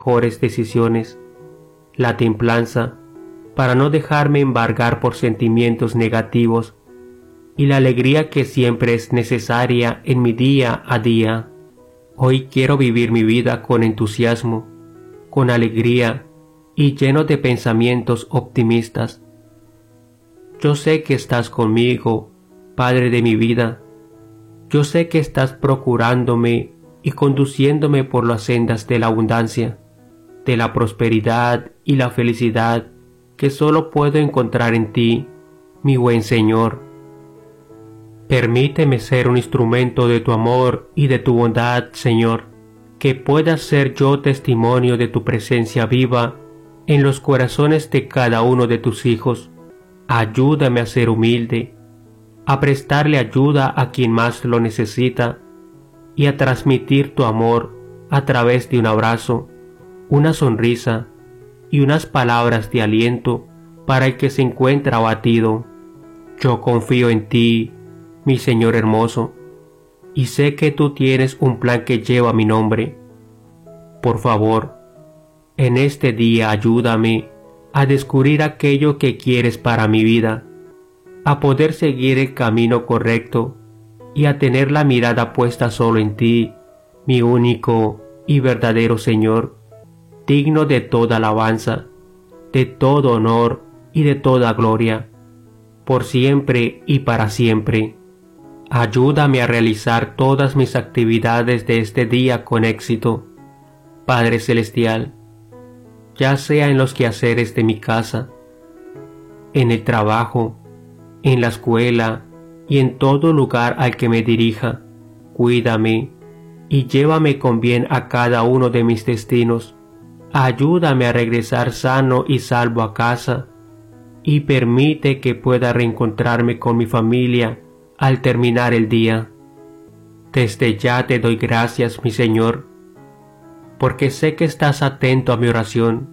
mejores decisiones, la templanza, para no dejarme embargar por sentimientos negativos, y la alegría que siempre es necesaria en mi día a día. Hoy quiero vivir mi vida con entusiasmo, con alegría y lleno de pensamientos optimistas. Yo sé que estás conmigo, Padre de mi vida. Yo sé que estás procurándome y conduciéndome por las sendas de la abundancia, de la prosperidad y la felicidad que solo puedo encontrar en ti, mi buen Señor. Permíteme ser un instrumento de tu amor y de tu bondad, Señor, que pueda ser yo testimonio de tu presencia viva en los corazones de cada uno de tus hijos. Ayúdame a ser humilde, a prestarle ayuda a quien más lo necesita y a transmitir tu amor a través de un abrazo, una sonrisa y unas palabras de aliento para el que se encuentra abatido. Yo confío en ti, mi Señor hermoso, y sé que tú tienes un plan que lleva mi nombre. Por favor, en este día ayúdame a descubrir aquello que quieres para mi vida, a poder seguir el camino correcto y a tener la mirada puesta solo en ti, mi único y verdadero Señor, digno de toda alabanza, de todo honor y de toda gloria, por siempre y para siempre. Ayúdame a realizar todas mis actividades de este día con éxito, Padre Celestial, ya sea en los quehaceres de mi casa, en el trabajo, en la escuela y en todo lugar al que me dirija. Cuídame y llévame con bien a cada uno de mis destinos. Ayúdame a regresar sano y salvo a casa y permite que pueda reencontrarme con mi familia al terminar el día. Desde ya te doy gracias, mi Señor, porque sé que estás atento a mi oración.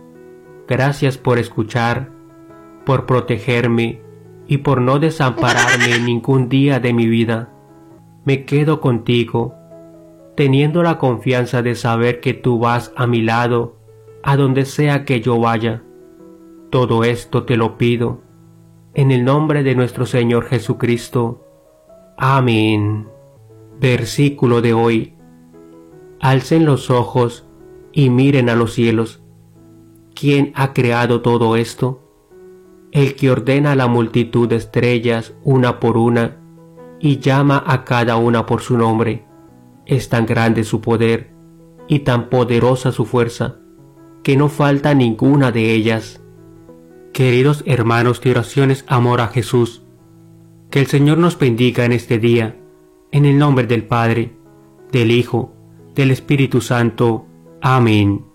Gracias por escuchar, por protegerme y por no desampararme ningún día de mi vida. Me quedo contigo, teniendo la confianza de saber que tú vas a mi lado, a donde sea que yo vaya. Todo esto te lo pido, en el nombre de nuestro Señor Jesucristo. Amén. Versículo de hoy. Alcen los ojos y miren a los cielos. ¿Quién ha creado todo esto? El que ordena a la multitud de estrellas una por una y llama a cada una por su nombre. Es tan grande su poder y tan poderosa su fuerza, que no falta ninguna de ellas. Queridos hermanos de oraciones Amor a Jesús, que el Señor nos bendiga en este día, en el nombre del Padre, del Hijo, del Espíritu Santo. Amén.